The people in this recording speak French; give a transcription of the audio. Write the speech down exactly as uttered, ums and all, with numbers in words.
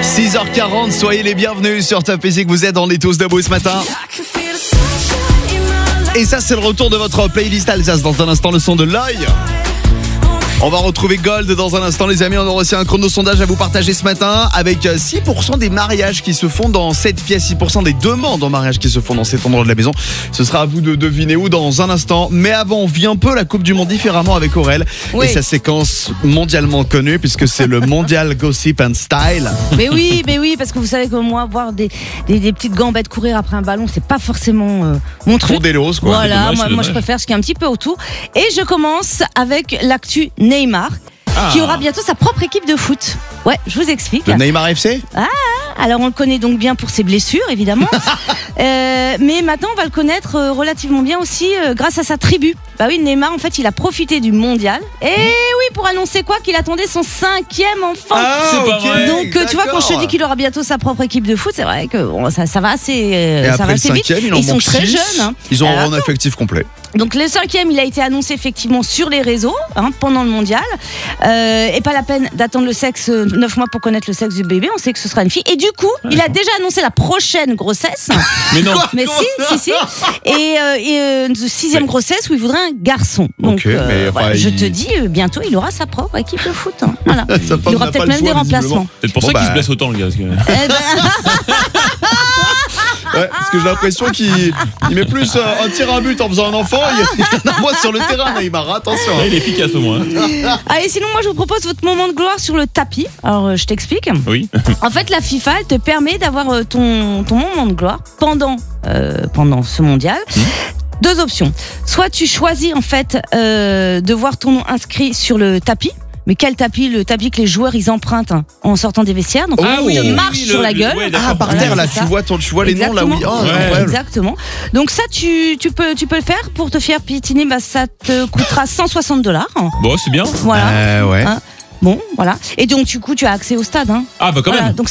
six heures quarante, soyez les bienvenus sur Top Music, vous êtes dans les tous debout ce matin. Et ça c'est le retour de votre playlist Alsace. Dans un instant le son de l'œil. On va retrouver Gold dans un instant les amis. On aura aussi un chrono sondage à vous partager ce matin avec six pour cent des mariages qui se font dans cette pièce, six pour cent des demandes en mariage qui se font dans cet endroit de la maison. Ce sera à vous de deviner où dans un instant. Mais avant on vit un peu la Coupe du Monde différemment avec Aurel. Oui. Et sa séquence mondialement connue puisque c'est le Mondial Gossip and Style. Mais oui, mais oui, parce que vous savez que moi voir des, des, des petites gambettes courir après un ballon, c'est pas forcément euh, mon truc. Pour des losses quoi. Voilà, dommage, moi, moi je préfère ce qui est un petit peu autour. Et je commence avec l'actu Neymar, ah. qui aura bientôt sa propre équipe de foot. Ouais, je vous explique. Le Neymar F C ? Ah, alors on le connaît donc bien pour ses blessures, évidemment. euh, mais maintenant, on va le connaître euh, relativement bien aussi euh, grâce à sa tribu. Bah oui, Neymar, en fait, il a profité du mondial. Et oui, pour annoncer quoi ? Qu'il attendait son cinquième enfant. Ah, c'est pas okay. vrai. Donc, euh, tu vois, quand je te dis qu'il aura bientôt sa propre équipe de foot, c'est vrai que bon, ça, ça va assez, euh, Et ça après va le assez vite. cinquième, il en Ils sont manque très six. jeunes. Hein. Ils ont Alors, un effectif complet. Donc le cinquième, il a été annoncé effectivement sur les réseaux hein, pendant le mondial. Euh, et pas la peine d'attendre le sexe euh, neuf mois pour connaître le sexe du bébé. On sait que ce sera une fille. Et du coup, il a déjà annoncé la prochaine grossesse. Mais non. Mais si, si, si. Et, euh, et euh, une sixième grossesse où il voudrait un garçon. Donc, Ok, mais, voilà, enfin, je il- te dis, euh, bientôt, il aura sa propre équipe de foot. Hein. Voilà. Sa femme Il aura n'a peut-être pas le même choix, des remplacements. C'est pour Bon, ça qu'il bah. se blesse autant, le gars. Parce que... Eh ben, Ouais, parce que j'ai l'impression qu'il il met plus euh, un tir à but en faisant un enfant. Il y en a moins sur le terrain, Neymar. Attention. Ouais, il est efficace au moins. hein. allez, sinon, moi, je vous propose votre moment de gloire sur le tapis. Alors, euh, je t'explique. Oui. En fait, la FIFA, elle te permet d'avoir euh, ton, ton moment de gloire pendant, euh, pendant ce mondial. Mmh. Deux options. Soit tu choisis en fait euh, de voir ton nom inscrit sur le tapis. Mais quel tapis ? Le tapis que les joueurs ils empruntent hein, en sortant des vestiaires. Donc Ah ils oui, te oui, marchent oui, sur le- la le- gueule. ouais, d'accord. Ah, par Voilà, terre, là, c'est tu ça. vois, ton, tu vois les noms là où il. Oh, Exactement. Ouais. incroyable. Exactement. Donc ça, tu, tu, peux, tu peux le faire pour te faire piétiner. Bah, ça te coûtera cent soixante dollars. Bon, c'est bien. Voilà. Euh, ouais. Hein. Bon, voilà. Et donc, du coup, tu as accès au stade. Hein. Ah, bah quand Voilà. même. Donc,